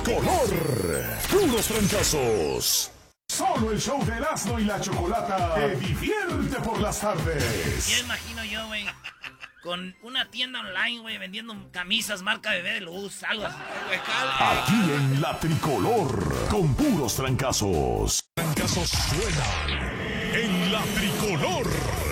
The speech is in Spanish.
tricolor. Puros trancazos. Solo el show de Erasmo y la Chocolata te divierte por las tardes. Ya imagino yo, güey, con una tienda online, güey, vendiendo camisas marca Bebé de Luz, algo así. Aquí en la tricolor, con puros trancazos. Trancazos suenan en la tricolor.